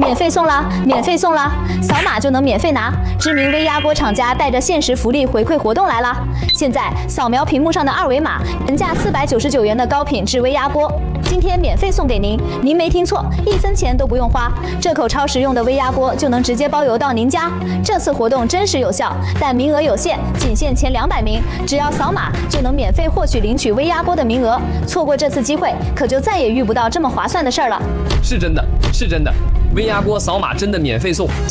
免费送啦！免费送啦！扫码就能免费拿。知名微压锅厂家带着限时福利回馈活动来啦！现在扫描屏幕上的二维码，原价499元的高品质微压锅，今天免费送给您。您没听错，1分钱都不用花，这口超实用的微压锅就能直接包邮到您家。这次活动真实有效，但名额有限，仅限前200名，只要扫码就能免费获取领取微压锅的名额。错过这次机会，可就再也遇不到这么划算的事儿了。 是真的，是真的，微压锅扫码真的免费送。